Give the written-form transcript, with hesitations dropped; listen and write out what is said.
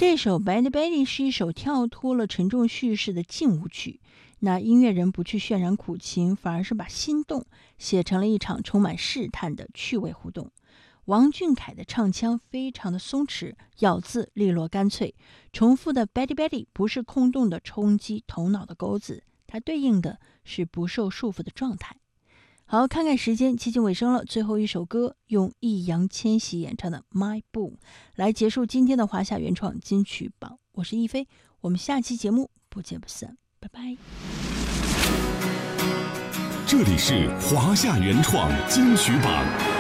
这首 Betty Betty 是一首跳脱了沉重叙事的静舞曲，那音乐人不去渲染苦情，反而是把心动写成了一场充满试探的趣味互动。王俊凯的唱腔非常的松弛，咬字利落干脆，重复的 Betty Betty 不是空洞的冲击头脑的钩子，它对应的是不受束缚的状态。好，看看时间，接近尾声了，最后一首歌用易烊千玺演唱的 My Boo 来结束今天的华夏原创金曲榜。我是亦菲，我们下期节目不见不散，拜拜。 这里是华夏原创金曲榜。